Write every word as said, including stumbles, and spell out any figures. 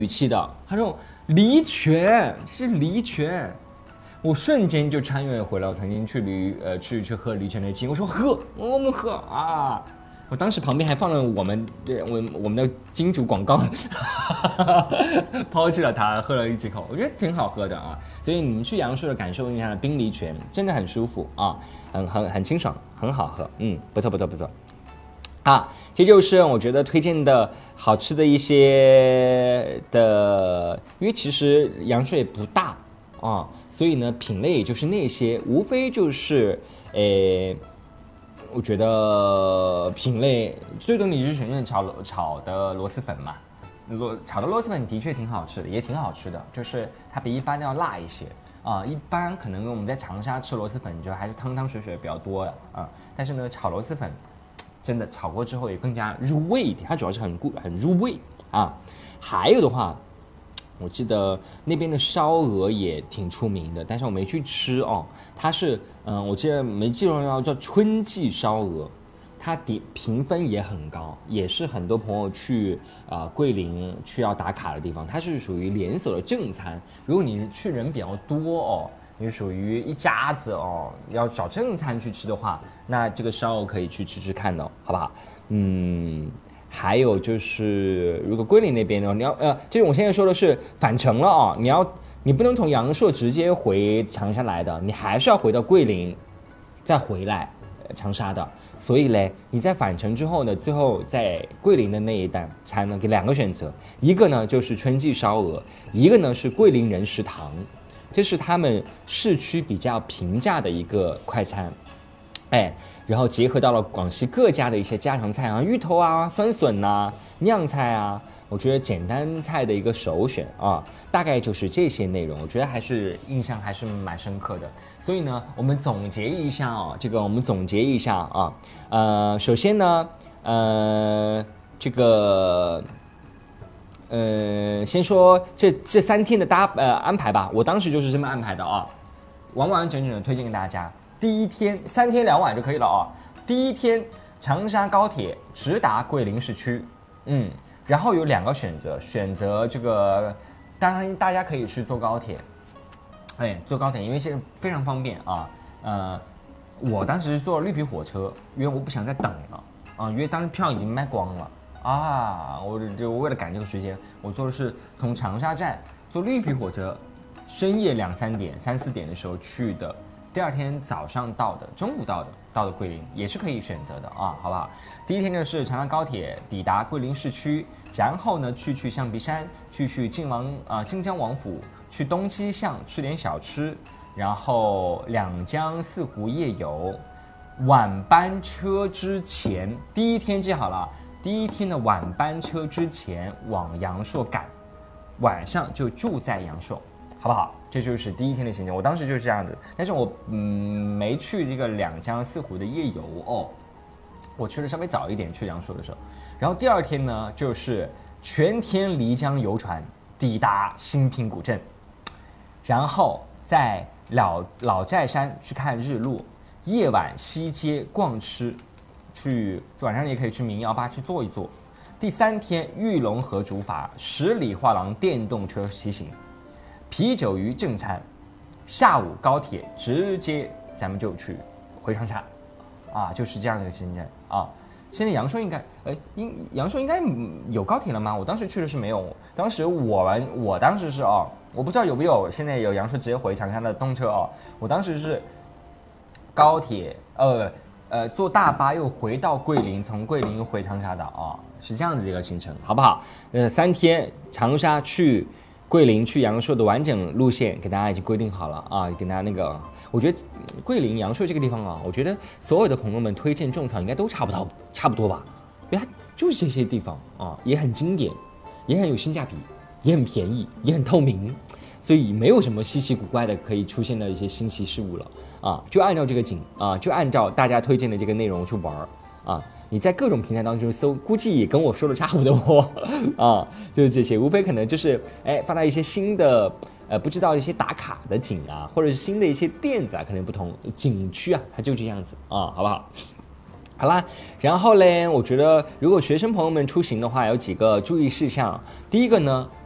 语气的，他说离泉，这是离泉。我瞬间就穿越回了我曾经去离呃去去喝离泉的经，我说喝，我们喝啊！我当时旁边还放了我们我我们的金主广告，抛弃了它，喝了一几口，我觉得挺好喝的啊。所以你们去阳朔的感受一下冰梨泉，真的很舒服啊，很很很清爽，很好喝，嗯，不错不错不错。啊，这就是我觉得推荐的好吃的一些的，因为其实阳朔也不大啊，所以呢品类也就是那些，无非就是呃，我觉得品类最多你就选选炒炒的螺蛳粉嘛，螺炒的螺蛳粉的确挺好吃的，也挺好吃的，就是它比一般的要辣一些。啊、呃，一般可能我们在长沙吃螺蛳粉，就还是汤汤水水比较多的啊、呃，但是呢，炒螺蛳粉。真的炒过之后也更加入味一点，它主要是很很入味啊。还有的话，我记得那边的烧鹅也挺出名的，但是我没去吃哦。它是嗯、呃，我记得没记错要叫春季烧鹅，它点评分也很高，也是很多朋友去啊、呃、桂林去要打卡的地方。它是属于连锁的正餐，如果你去人比较多哦。你属于一家子哦，要找正餐去吃的话，那这个烧鹅可以去吃吃看的、哦，好不好？嗯，还有就是，如果桂林那边呢，你要呃，就是我现在说的是返程了哦，你要你不能从阳朔直接回长沙来的，你还是要回到桂林，再回来、呃、长沙的。所以嘞，你在返程之后呢，最后在桂林的那一站才能给两个选择，一个呢就是春季烧鹅，一个呢是桂林人食堂。这是他们市区比较平价的一个快餐，哎，然后结合到了广西各家的一些家常菜啊，芋头啊、酸笋呐、酿菜啊，我觉得简单菜的一个首选啊，大概就是这些内容，我觉得还是印象还是蛮深刻的。所以呢，我们总结一下哦，这个我们总结一下啊，呃，首先呢，呃，这个。呃，先说这这三天的搭呃安排吧，我当时就是这么安排的啊，完完整整的推荐给大家。第一天三天两晚就可以了啊。第一天长沙高铁直达桂林市区，嗯，然后有两个选择，选择这个，当然大家可以去坐高铁，哎，坐高铁因为现在非常方便啊。呃，我当时是坐绿皮火车，因为我不想再等了啊，因为当时票已经卖光了。啊，我就为了赶这个时间，我坐的是从长沙站坐绿皮火车，深夜两三点、三四点的时候去的，第二天早上到的，中午到的，到的桂林也是可以选择的啊，好不好？第一天呢是长沙高铁抵达桂林市区，然后呢去去象鼻山，去去晋王啊、呃、晋江王府，去东七巷吃点小吃，然后两江四湖夜游。晚班车之前，第一天记好了。第一天的晚班车之前往阳朔赶，晚上就住在阳朔，好不好？这就是第一天的行程。我当时就是这样子，但是我嗯没去这个两江四湖的夜游哦，我去的稍微早一点，去阳朔的时候。然后第二天呢，就是全天漓江游船抵达新平古镇，然后在老老寨山去看日落，夜晚西街逛吃。去晚上也可以去民谣吧去坐一坐。第三天玉龙河竹筏十里画廊电动车骑行，啤酒鱼正餐，下午高铁直接咱们就去回长沙，啊，就是这样的一个行程啊。现在阳朔应该，哎，应阳朔应该有高铁了吗？我当时去的是没有，当时我们我当时是哦，我不知道有没有现在有阳朔直接回长沙的动车哦，我当时是高铁，呃。呃，坐大巴又回到桂林，从桂林又回长沙岛啊、哦，是这样子一个行程，好不好？呃，三天长沙去桂林去阳朔的完整路线给大家已经规定好了啊，给大家那个，我觉得桂林阳朔这个地方啊，我觉得所有的朋友们推荐种草应该都差不多，差不多吧，因为它就是这些地方啊，也很经典，也很有性价比，也很便宜，也很透明，所以没有什么稀奇古怪的可以出现的一些新奇事物了。啊，就按照这个景啊，就按照大家推荐的这个内容去玩啊。你在各种平台当中搜，估计也跟我说的差不多啊，就是这些，无非可能就是哎发到一些新的呃不知道一些打卡的景啊，或者是新的一些店子啊，可能不同景区啊，它就这样子啊，好不好？好啦，然后嘞，我觉得如果学生朋友们出行的话，有几个注意事项。第一个呢，